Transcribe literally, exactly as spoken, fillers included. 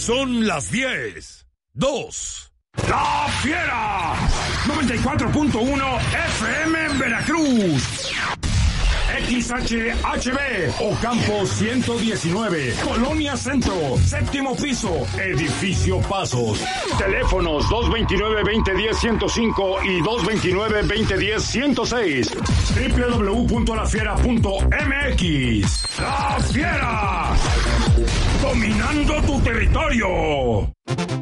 Son las diez, dos. ¡La Fiera! noventa y cuatro punto uno F M en Veracruz. X H H B, Ocampo ciento diecinueve, Colonia Centro, séptimo piso, Edificio Pasos. Teléfonos dos veintinueve, veinte diez, ciento cinco y dos veintinueve, veinte diez, ciento seis. doble u doble u doble u punto la fiera punto m x. ¡La Fiera! Dominando tu territorio.